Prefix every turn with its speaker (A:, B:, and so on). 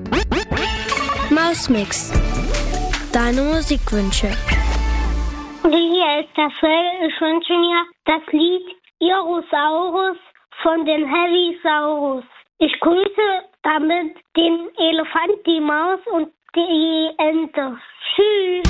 A: Mausmix. Deine Musikwünsche.
B: Hier ist der Phil. Ich wünsche mir das Lied Irosaurus von den Heavisaurus. Ich grüße damit den Elefant, die Maus und die Ente. Tschüss.